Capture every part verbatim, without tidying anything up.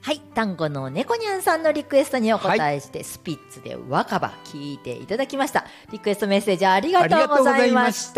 はい、単語の猫にゃんさんのリクエストにお答えして、はい、スピッツで若葉聞いていただきました。リクエストメッセージありがとうございました。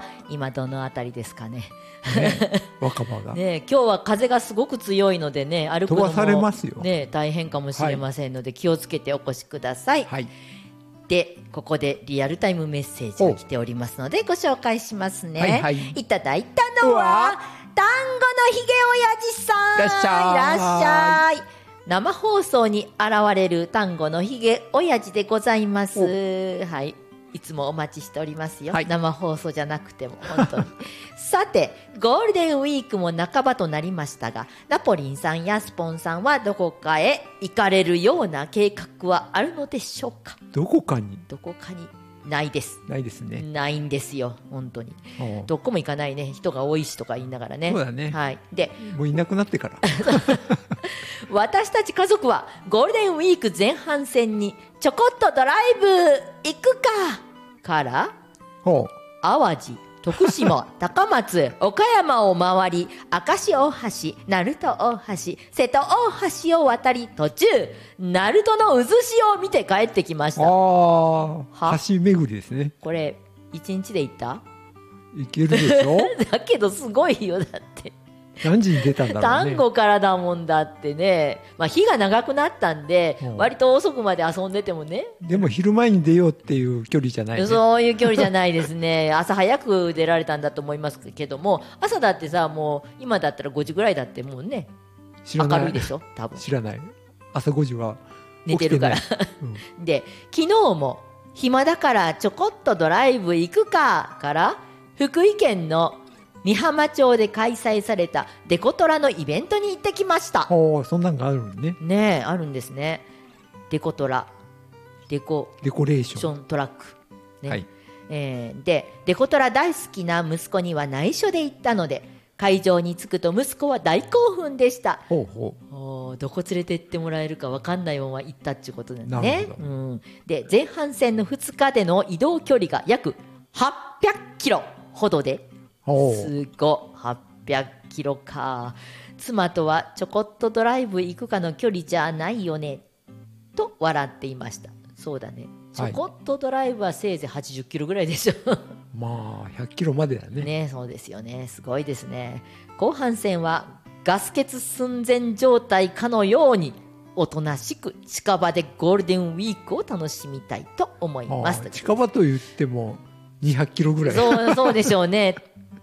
今どのあたりですかね。 ね、若葉がね、今日は風がすごく強いのでね、歩くのも、 飛ばされますよ、 ね、大変かもしれませんので、はい、気をつけてお越しください。はい、でここでリアルタイムメッセージが来ておりますのでご紹介しますね。はいはい、いただいたのは単語のひげおやじさん。 いらっしゃい。 いらっしゃい。生放送に現れる単語のひげおやじでございます。はい、いつもお待ちしておりますよ。はい、生放送じゃなくても本当に。さて、ゴールデンウィークも半ばとなりましたが、ナポリンさんやスポンさんはどこかへ行かれるような計画はあるのでしょうか。 どこかにどこかにないです。 ないですね。 ないんですよ、本当に。どこも行かないね。人が多いしとか言いながらね。 そうだね。 はい。で、 もういなくなってから。 私たち家族はゴールデンウィーク前半戦にちょこっとドライブ行くかから淡路、徳島、高松、岡山を回り、明石大橋、鳴門大橋、瀬戸大橋を渡り、途中鳴門の渦潮を見て帰ってきました。ああ、橋巡りですね。 これ一日で行った？ 行けるでしょ。 だけどすごいよ。だって何時に出たんだろうね。 単語からだもんだってね。まあ日が長くなったんで、うん、割と遅くまで遊んでてもね。 でも昼前に出ようっていう距離じゃないね。 そういう距離じゃないですね。朝早く出られたんだと思いますけども、朝だってさ、もう今だったらごじぐらいだってもうね、明るいでしょ多分。 知らない。朝ごじは寝てるから、うん、で昨日も暇だからちょこっとドライブ行くかから福井県の美浜町で開催されたデコトラのイベントに行ってきました。 おー、そんなんがあるんね。 ねえ、あるんですね。デコトラ、デコデコレーショントラック、ね。はい。えー、でデコトラ大好きな息子には内緒で行ったので、会場に着くと息子は大興奮でした。 ほうほう。 おどこ連れて行ってもらえるか分かんないまま行ったっていうことですね。うん、で前半戦のふつかでの移動距離が約はっぴゃくキロほどで、すごいはっぴゃくキロか。妻とはちょこっとドライブ行くかの距離じゃないよねと笑っていました。そうだね、ちょこっとドライブはせいぜいはちじゅっキロぐらいでしょ。 まあひゃっキロまでだね。 ね、そうですよね。すごいですね。後半戦はガス欠寸前状態かのようにおとなしく近場でゴールデンウィークを楽しみたいと思います。 近場と言ってもにひゃくキロぐらい。 そう、そうでしょうね。